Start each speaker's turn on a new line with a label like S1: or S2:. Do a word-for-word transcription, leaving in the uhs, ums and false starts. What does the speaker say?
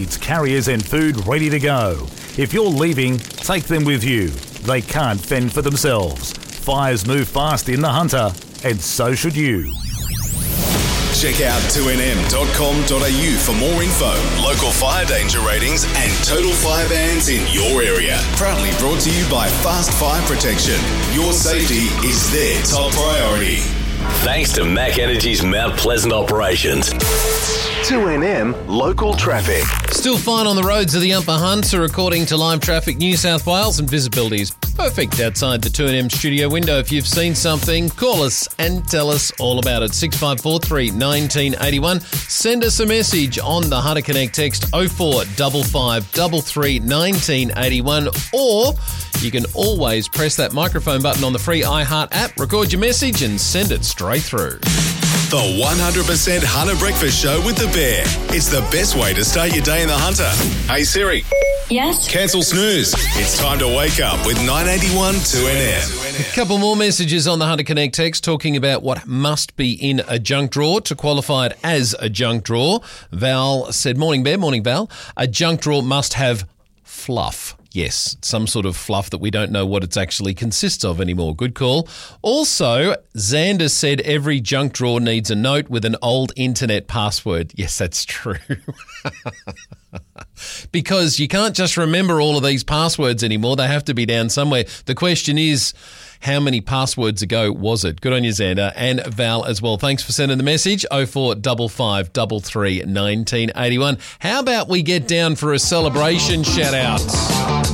S1: Carriers and food ready to go. If you're leaving, take them with you. They can't fend for themselves. Fires move fast in the Hunter, and so should you.
S2: Check out two N M dot com dot a u for more info, local fire danger ratings and total fire bans in your area. Proudly brought to you by Fast Fire Protection. Your safety is their top priority.
S3: Thanks to Mac Energy's Mount Pleasant operations.
S2: two N M Local Traffic.
S4: Still fine on the roads of the Upper Hunter, according to Live Traffic New South Wales, and visibility is perfect outside the two N M studio window. If you've seen something, call us and tell us all about it. six five four three, one nine eight one. Send us a message on the Hunter Connect text oh four five five three three, one nine eight one, or you can always press that microphone button on the free iHeart app, record your message and send it straight through.
S2: The one hundred percent Hunter Breakfast Show with the Bear. It's the best way to start your day in the Hunter. Hey Siri.
S5: Yes?
S2: Cancel snooze. It's time to wake up with nine eighty-one two N M.
S4: A couple more messages on the Hunter Connect text talking about what must be in a junk drawer to qualify it as a junk drawer. Val said, morning Bear, morning Val. A junk drawer must have fluff. Yes, some sort of fluff that we don't know what it actually consists of anymore. Good call. Also, Xander said every junk drawer needs a note with an old internet password. Yes, that's true. Because you can't just remember all of these passwords anymore. They have to be down somewhere. The question is, how many passwords ago was it? Good on you, Xander, and Val as well. Thanks for sending the message, oh four five five three three, one nine eight one. How about we get down for a celebration shout-out?